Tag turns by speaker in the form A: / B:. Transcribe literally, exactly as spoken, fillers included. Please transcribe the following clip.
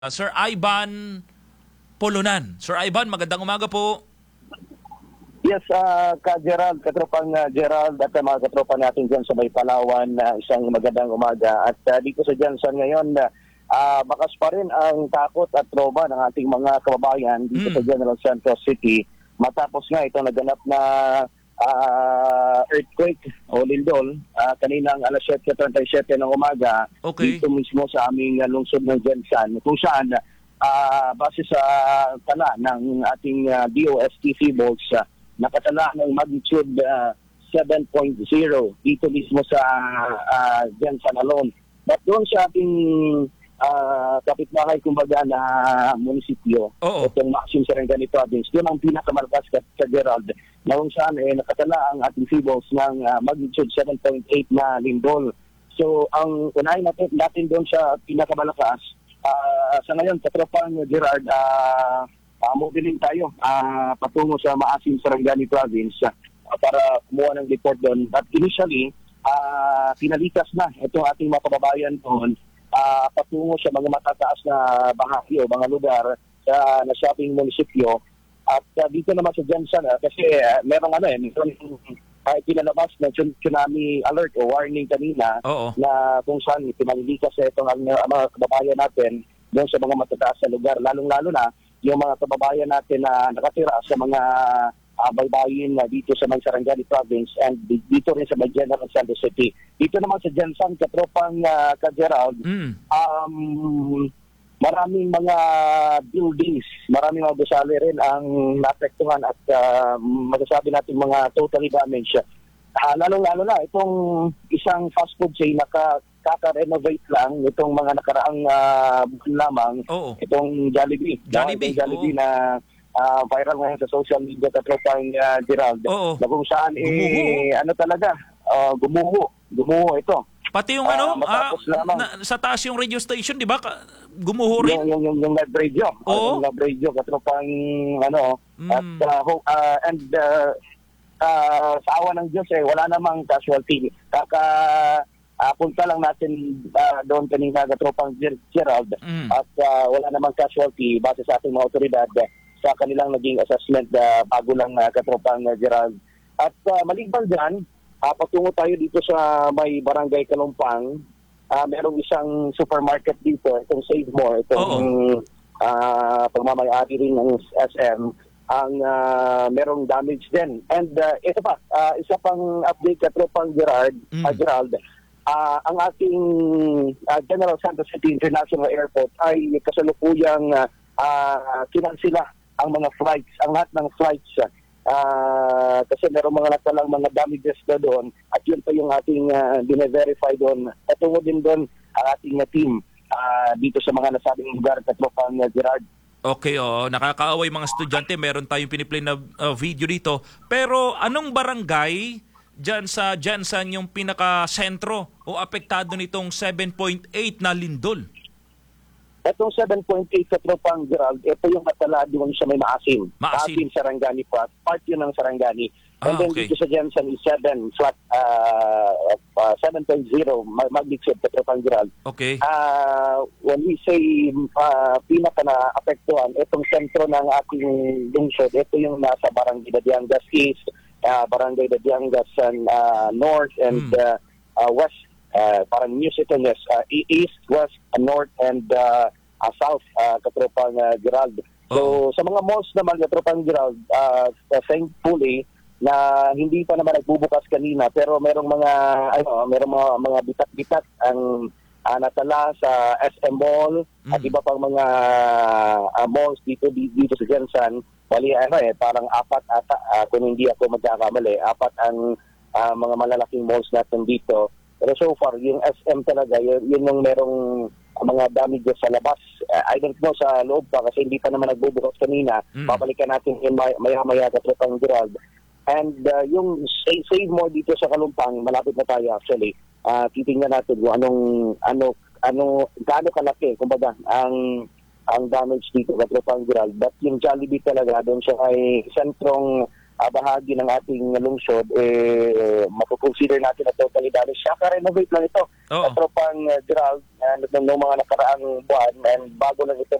A: Uh, Sir Ivan Polonan. Sir Ivan, magandang umaga po.
B: Yes, uh, ka Gerald, katropang uh, Gerald at uh, mga katropa natin dyan sa May Palawan, uh, isang magandang umaga. At uh, dito sa Jansan ngayon, uh, bakas pa rin ang takot at trauma ng ating mga kababayan dito mm. sa General Santos City. Matapos nga ito naganap na uh, earthquake o lindol uh, kaninang alas siyete trenta-siyete ng umaga
A: okay.
B: dito mismo sa aming uh, lungsod ng Jansan. Kung saan, uh, base sa tala ng ating uh, D O S T Feebles, uh, nakatala ng magnitude uh, seven point zero dito mismo sa uh, Jansan alone. But doon sa ating uh, kapitbahay kumbaga na munisipyo,
A: Oo.
B: itong Maxim Sarangani Province, doon ang pinakamalakas ka, ka Gerald, na kung saan eh, nakatala ang ating Feebles ng uh, magnitude seven point eight na lindol. So ang unahin natin, natin doon sa pinakamalakas, uh, sa ngayon, katropang Gerard, uh, Uh, mobiling tayo uh, patungo sa Maasim Sarangani Province uh, para kumuha ng report doon. But initially, uh, pinalikas na itong ating mga kababayan doon uh, patungo sa mga matataas na bahagi o mga lugar sa nasabing munisipyo. At uh, dito naman sa Jansan, uh, kasi uh, merong ano eh, merong uh, pinalabas na tsunami alert o warning kanina
A: Oo.
B: na kung saan pinalilikas na itong uh, mga kababayan natin doon sa mga matataas na lugar, lalong-lalo na yung mga kababayan natin na nakatira sa mga uh, baybayin uh, dito sa Sarangani Province and dito rin sa General Santos City. Dito naman sa Jansan, katropang uh, ka-Gerald,
A: mm.
B: um, maraming mga buildings, maraming mga gusali rin ang naapektuhan at uh, masasabi natin mga totally damaged. Uh, lalong-lalo na itong isang fast food chain na ka kaka-renovate lang itong mga nakaraang uh, buwan lamang.
A: Oo.
B: Itong Jollibee.
A: Jollibee,
B: no? Jollibee na uh, viral ngayon sa social media katropang uh, Gerald.
A: Oo.
B: Na kung saan eh, ano talaga, uh, gumuho. Gumuho ito.
A: Pati yung
B: uh,
A: ano, uh,
B: lamang,
A: na, sa taas yung radio station, di ba? Gumuho rin?
B: Yung, yung, yung, yung live radio.
A: Oo.
B: Uh, yung live radio katropang ano.
A: Mm.
B: At, uh, uh, and uh, uh, sa awa ng Diyos eh, wala namang casualty. Kaka Uh, punta lang natin uh, doon kanina katropang Gerald
A: mm.
B: at uh, wala namang casualty base sa ating mga otoridad uh, sa kanilang naging assessment uh, bago lang uh, katropang uh, Gerald. At uh, maliban dyan, uh, patungo tayo dito sa may barangay Kalumpang. Uh, merong isang supermarket dito, itong Save More, itong uh, pagmamayari rin ng S M. Ang uh, merong damage din. And uh, ito pa, uh, isa pang update katropang Gerard,
A: mm.
B: uh, Gerald, Uh, ang ating uh, General Santos City International Airport ay kasalukuyang uh, uh, kinansila ang mga flights, ang lahat ng flights uh, kasi meron mga natalang mga damages na doon at yun pa yung ating uh, dine-verify doon. Patungo din doon ang ating uh, team uh, dito sa mga nasabing lugar katropang uh, Gerard.
A: Okay, oh, nakakaaway mga estudyante, meron tayong piniplay na uh, video dito. Pero anong barangay diyan sa Jansan yung pinaka-sentro o apektado nitong seven point eight na lindol?
B: Itong seven point eight katropang Gerald, ito yung natala doon sa may Maasim.
A: Maasim.
B: Maasim, Sarangani Part. Part yun ng Sarangani. And
A: Ah,
B: then
A: okay.
B: dito sa Jansan is seven, flat, uh, uh, seven point zero magnitude katropang Gerald.
A: Okay.
B: Uh, when we say uh, pinaka na apektuhan, itong sentro ng ating lungsod, ito yung nasa Barangay Dadiangas East, Uh, Barangay Dadiangas uh, North and
A: mm.
B: uh, uh, West, uh, parang news ito, yes, uh, East, West, uh, North, and uh, uh, South, uh, katropang uh, Gerald. So, oh. sa mga malls naman, katropang Gerald, uh, thankfully, na hindi pa naman nagbubukas kanina, pero merong mga, ano, merong mga, mga bitat-bitat ang uh, natala sa S M Mall mm. at iba pang mga uh, malls dito, dito sa Jansan. Bali, ano eh, parang apat ata, uh, kung hindi ako magkakamali, apat ang uh, mga malalaking malls natin dito. Pero so far, yung S M talaga, yun, yun yung merong mga damages sa labas. Uh, I don't know sa loob pa kasi hindi pa naman nagbubukas kanina. Mm. Babalikan natin yung may, maya-maya katropang Gerald. And uh, yung save, save more dito sa Kalumpang, malapit na tayo actually. Uh, titingnan natin kung anong, ano, ano, gaano kalaki, kumbaga, ang ang damage dito katropang Gerald. But yung Jollibee talaga doon sa may sentrong uh, bahagi ng ating lungsod, eh, mapukonsider natin na totally damage. Saka renovate lang ito. Katropang uh, Gerald, and noong mga nakaraang buwan and bago lang ito